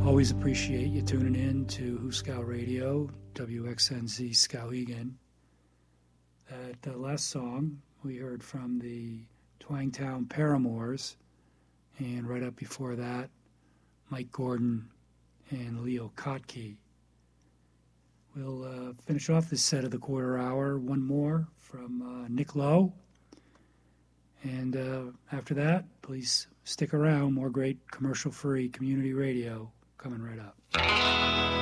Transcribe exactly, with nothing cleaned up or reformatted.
Always appreciate you tuning in to Huskow Radio, W X N Z Skowhegan. That uh, last song we heard from the Twangtown Paramours, and right up before that, Mike Gordon and Leo Kottke. We'll uh, finish off this set of the quarter hour, one more from uh, Nick Lowe. And uh, after that, please stick around. More great commercial-free community radio coming right up.